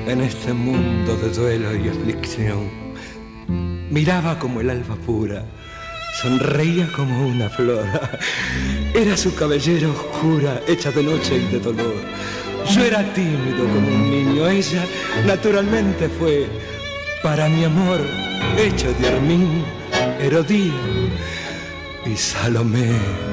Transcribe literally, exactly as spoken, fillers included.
en este mundo de duelo y aflicción. Miraba como el alba pura, sonreía como una flor. Era su cabellera oscura, hecha de noche y de dolor. Yo era tímido como un niño, ella naturalmente fue para mi amor hecho de Armín, Herodías y Salomé.